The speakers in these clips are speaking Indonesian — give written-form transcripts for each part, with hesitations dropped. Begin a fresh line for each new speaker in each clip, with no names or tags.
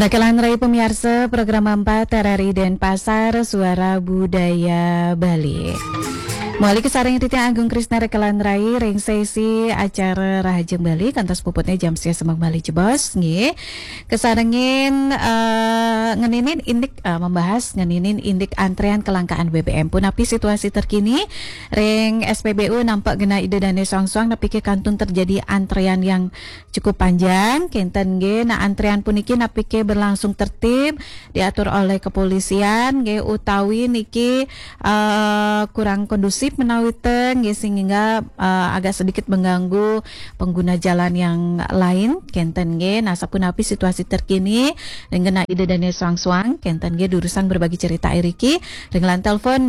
Rekelan Rai pemirsa program 4 RRI Denpasar Suara Budaya Bali. Muali kesareng Titi Agung Krisna Rekelan Rai ring sesi acara Rahajeng Bali kantos puputnya jam sia semak Bali jebos nggih. Kesarengin ngeninin indik membahas ngeninin indik antrean kelangkaan BBM pun api situasi terkini ring SPBU nampak gena ide dane soang-soang napi ke kantun terjadi antrean yang cukup panjang kenten nggih. Nah antrean puniki napi ke berlangsung tertib diatur oleh kepolisian nggih utawi niki kurang kondusif menawiten sehingga agak sedikit mengganggu pengguna jalan yang lain kenten ge. Nah sapunapi situasi terkini dengan ide dan suang-suang kenten ge durusan berbagi cerita iriki ringlan telepon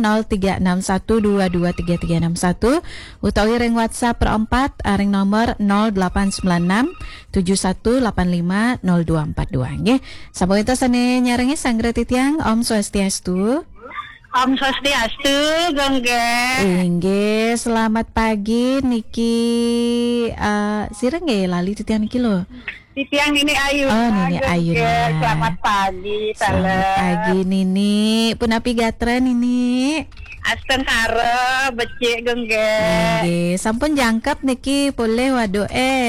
0361223361 utawi ring WhatsApp per 4 ring nomor 089671850242 nggih. Sapoeta sane nyarengi sanggra titiang Om Swastiastu.
Om Swastiastu, Gongge.
Inggih, selamat pagi Niki. Sireng nggih lali titiang niki lo.
Titiang Nini Ayu.
Oh, Nini Ayu.
Selamat pagi,
Selamat pagi Nini. Punapi gatra Nini.
Asten karo becik Gongge.
Inggih, sampun jangkep niki boleh waduh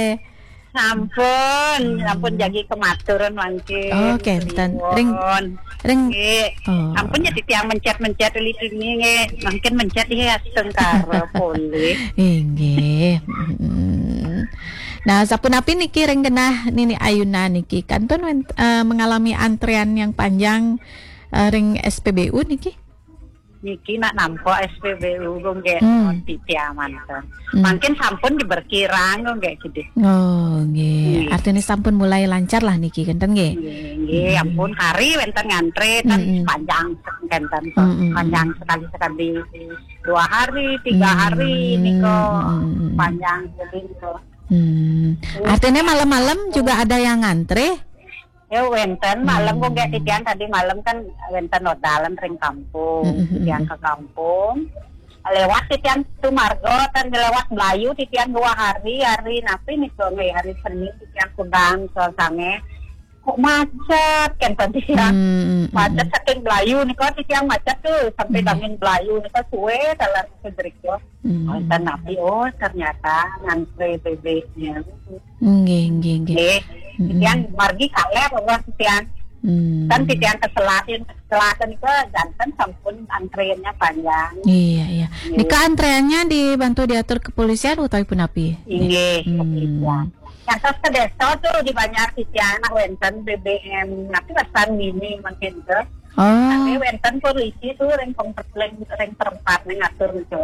Sampun jagi kematuran mangke.
Oh, kenten. Ring.
Ampun ya titiang mencet litini nge. Mungkin mencet ya asten karo boleh.
Inggih. Nah, sapunapi niki ring genah Nini Ayuna niki kantun mengalami antrean yang panjang ring SPBU niki.
Niki nak nampo SPBU Gongge titiang mantan. Mungkin sampun diberkirang Gongge gitu.
Oh, nggih. Artinya sampun mulai lancar lah niki kenten nggih.
Nggih, ampun hari wenten ngantre kan panjang kenten panjang sekali 2 hari, 3 hari niko panjang jadi niko.
Artinya malam-malam juga ada yang ngantre?
Ya wenten malam kok gak titian tadi malam kan wenten odalan ring kampung, titian ke kampung. Lewat titian Sumargo kan lewat Melayu titian 2 hari napi nih hari Senin titian kudang soalnya kok macet kan titian macet saking Melayu nih kok titian macet tuh sampai dangin Melayu nih kok suwe dalam sedrikyo. Dan napi ternyata ngantri BB-nya.
Nggih.
Titian margi kalep bahwa titian kan titian ke selatan itu jantan sampun antreannya panjang.
Iya. Nika antreannya dibantu diatur kepolisian utawi punapi?
Iya, kepolisian. Yang terus ke desa tuh di banyak titian wenten BBM tapi pesan mini mungkin tuh. Tapi wenten polisi tuh ring perempat ngatur gitu.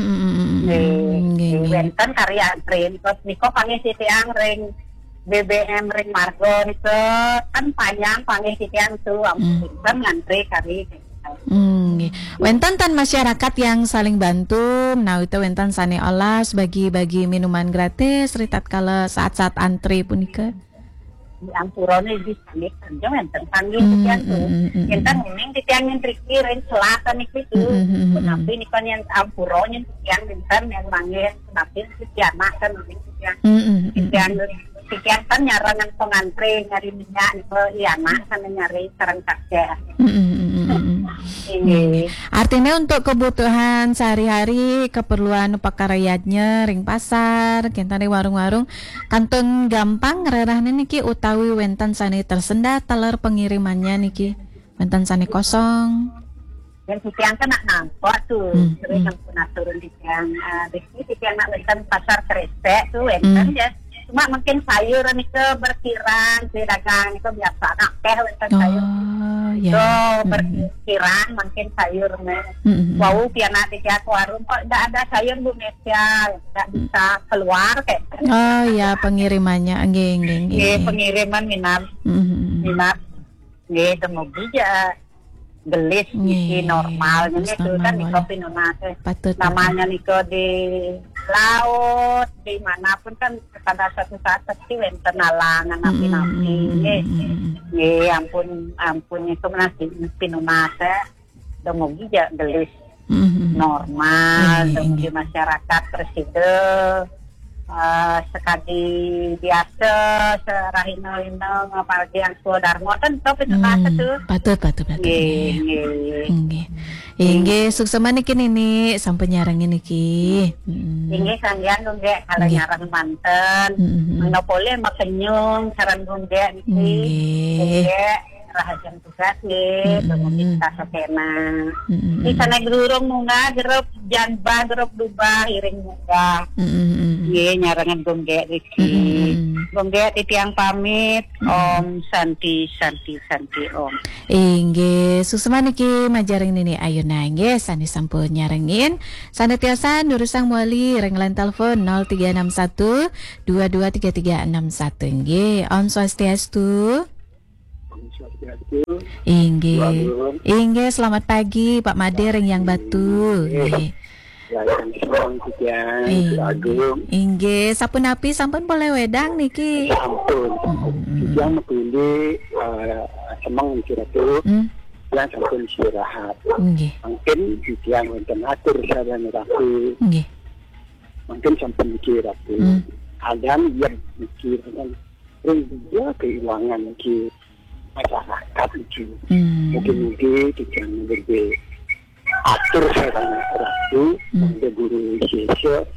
Wenten karya antrean terus niko panggil titian ring BBM ring Margo itu kan panjang panggil titian tuh kan ngantri kali.
Wenten tan masyarakat yang saling bantu, nah itu wenten sane olas bagi-bagi minuman gratis, ritat kala saat-saat antri punika.
Yang purone di sini kerja wenten panggil titian tuh, enten mending titian yang triki ring selatan itu tuh, tapi ini kan yang ampuronya titian enten yang manggil, tapi titian kan mending titian kan nyarangan pengantre nyari minyak itu iya mak sana nyari sarang kakek.
Artinya untuk kebutuhan sehari-hari keperluan pakarayaatnya ring pasar kentane warung-warung kantun gampang ngererahne niki utawi wenten sane tersendat teler pengirimannya niki wenten sane kosong.
Yang titian kan nak nampak tuh terus yang pernah turun titian titian nak wenten pasar Kresek tuh wenten ya. Cuma mungkin sayur nih ke berkirang, dagang itu biasa nakeh wenten sayur. Berkirang mungkin sayur wow piana tiap warung kok tidak ada sayur Bu Mesia tidak bisa keluar kayak.
Oh ya pengirimannya nggih.
Pengiriman minat. Nggih temu bija gelis di normalnya itu kan di kopi nonate namanya niko di laut dimanapun kan pada suatu saat pasti wenten alangan napi-napi ampun itu menasi pinunase demogi ja gelis normal demogi masyarakat presiden sekali biasa serahina-hina apalagi yang sudah darmo kan tapi terasa tuh
patut nggih suksema niki nini sampai nyarang niki
nggih kanggian nggih kalau nyarang manten monopoli makenyung saran nggih niki nggih rahasia tugas nggih kemudian kita sekena di sana gerurung nunga gerup janba gerup duba iring nunga nggih nyarangan gonggek iki gonggek titiang pamit om santi om
nggih susema niki majaring nini ayuna nggih sani sampun nyarengin sane tiasa nurusang muali renglan telepon 0361 223361 nggih on swastiastu. Inggih, selamat pagi Pak Made yang Batu. Inggih, sampun api sampun boleh wedang niki.
Sampun. Yang pilih semang kiratu. Yang sampun istirahat. Mungkin yang wonten atur sareng ratu. Mungkin sampun kiratu. Ada yang mikir dengan dia keuangan ki masyarakat itu mungkin tidak lebih atur sarang ratu ada guru siswa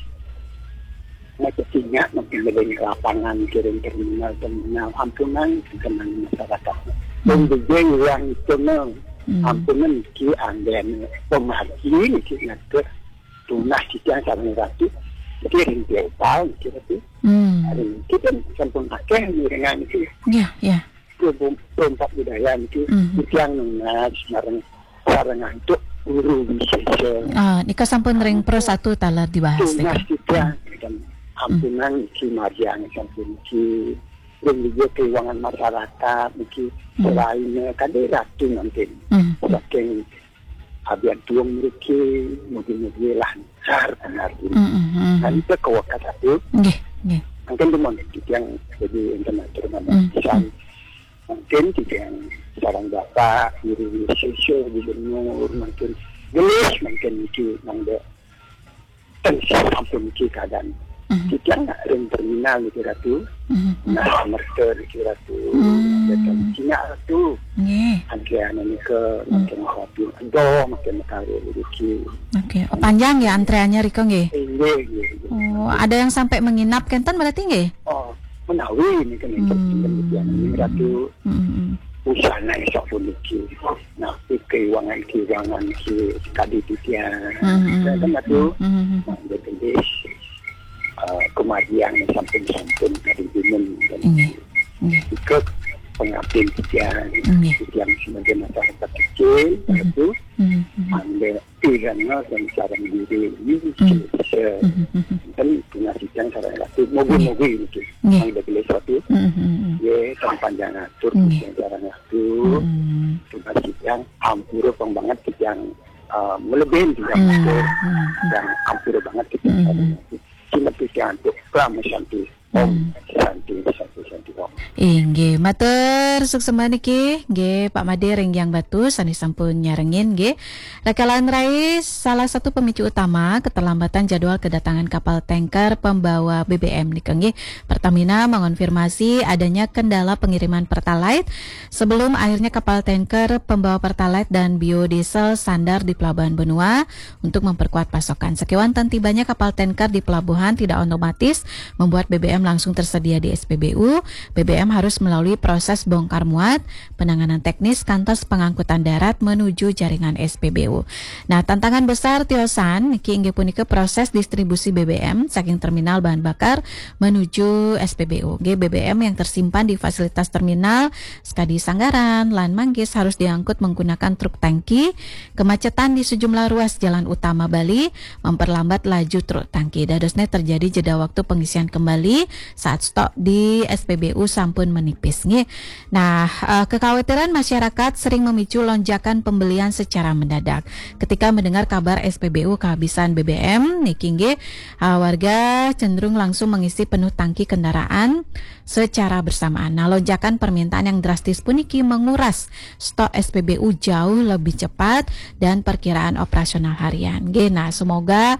macamnya mungkin lebih lapangan kirim terminal ampunan dengan masyarakat dan juga yang itu ampunan ki anden pemerhati ki nak tunah kita sarang ratu kirim PayPal kira-kira kita sampun pakai dengan itu
ya
perempat budaya itu yang nungas sarang untuk guru bisa
nikah sampun ring pro satu talar dibahas
nungas kita dan ampunan ki mariang sampun ki dan juga keuangan masyarakat ki selain ratu nanti saking abian tuang mereka mungkin lancar benar ini itu kewakat satu mungkin teman yang jadi internasional mungkin juga sarang bapak guru siswa gubernur mungkin gelis mungkin itu nangde tensi ampun ki keadaan kita nggak ring terminal itu ratu nah merter itu ratu dan Cina ratu antrian ini ke mungkin kopi do mungkin karo rezeki
panjang ya antreannya Riko nggih ada yang sampai menginap kenten berarti nggih
menawi ini kan yang ini ratu usaha naik pun iki nah keuangan ki tadi titian kan ratu jadi kemajuan sampun dari bingung dan ikut pengabdian titian sebagai masyarakat kecil itu anda pilihannya dan sarang diri ini dan punya titian sarang ratu mobil itu anda pilih satu ya panjang atur sarang ratu tugas titian hampir banget titian melebihi titian dan hampir banget titian sarang ratu cuma titian untuk pramusanti om santi om
nggih matur suksema niki nggih Pak Made yang Batu sani sampun nyarengin nggih rekalan rais salah satu pemicu utama keterlambatan jadwal kedatangan kapal tanker pembawa BBM nih nggih Pertamina mengonfirmasi adanya kendala pengiriman Pertalite sebelum akhirnya kapal tanker pembawa Pertalite dan biodiesel sandar di Pelabuhan Benua untuk memperkuat pasokan. Sekewanten tibanya kapal tanker di pelabuhan tidak otomatis membuat BBM langsung tersedia di SPBU. BBM harus melalui proses bongkar muat, penanganan teknis kantor pengangkutan darat menuju jaringan SPBU. Nah, tantangan besar tiosan niki inggih punika proses distribusi BBM saking terminal bahan bakar menuju SPBU. BBM yang tersimpan di fasilitas terminal Skadi Sanggaran, Lan Manggis harus diangkut menggunakan truk tangki. Kemacetan di sejumlah ruas jalan utama Bali memperlambat laju truk tangki. Dadosnya terjadi jeda waktu pengisian kembali saat stok di SPBU sampun menipis nggih. Nah, kekhawatiran masyarakat sering memicu lonjakan pembelian secara mendadak. Ketika mendengar kabar SPBU kehabisan BBM, niki nggih warga cenderung langsung mengisi penuh tangki kendaraan secara bersamaan. Nah, lonjakan permintaan yang drastis pun niki menguras stok SPBU jauh lebih cepat dan perkiraan operasional harian. Nggih, nah semoga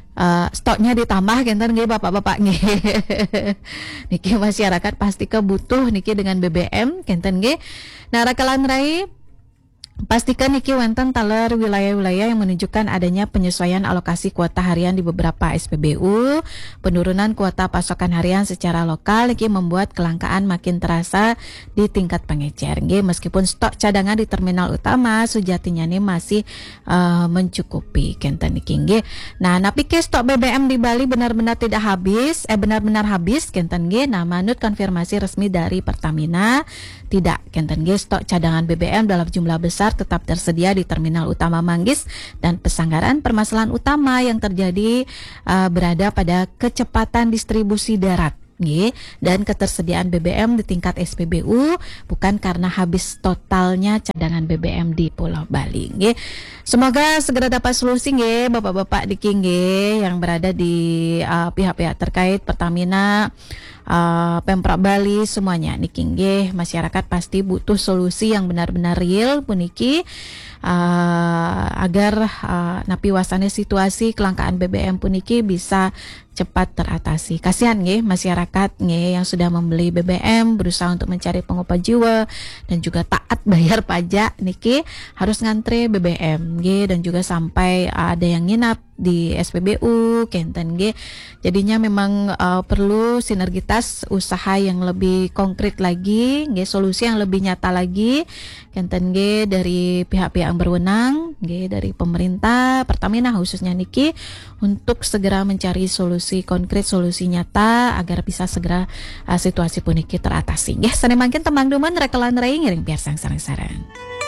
stoknya ditambah kenten nggih bapak-bapak nggih. Niki masyarakat pasti kebutuh niki dengan BBM kenten nggih. Nah rakalan rai pastikan niki wonten taler wilayah-wilayah yang menunjukkan adanya penyesuaian alokasi kuota harian di beberapa SPBU. Penurunan kuota pasokan harian secara lokal niki membuat kelangkaan makin terasa di tingkat pengecer. Nggih, meskipun stok cadangan di terminal utama sejatinya nih masih mencukupi kenten niki nggih. Nah, napi ke stok BBM di Bali benar-benar tidak habis, benar-benar habis kenten nggih. Nah, manut konfirmasi resmi dari Pertamina, tidak kenten nggih stok cadangan BBM dalam jumlah besar tetap tersedia di terminal utama Manggis dan Pesanggaran. Permasalahan utama yang terjadi berada pada kecepatan distribusi darat dan ketersediaan BBM di tingkat SPBU, bukan karena habis totalnya cadangan BBM di Pulau Bali. Semoga segera dapat solusi bapak-bapak di yang berada di pihak-pihak terkait Pertamina, Pemprov Bali semuanya niki nggih, masyarakat pasti butuh solusi yang benar-benar real puniki agar napi wasane situasi kelangkaan BBM puniki bisa cepat teratasi. Kasihan nggih masyarakat nggih yang sudah membeli BBM, berusaha untuk mencari pengupah jiwa dan juga taat bayar pajak niki harus ngantre BBM nggih, dan juga sampai ada yang nginap di SPBU kenten nggih. Jadinya memang perlu sinergitas usaha yang lebih konkret lagi nggih, solusi yang lebih nyata lagi kenten nggih dari pihak-pihak yang berwenang nggih, dari pemerintah Pertamina khususnya niki untuk segera mencari solusi konkret, solusi nyata agar bisa segera situasi puniki teratasi. Nggih, sane mangkin temang duman rekelan rai ngiring biar sang sareng-sareng.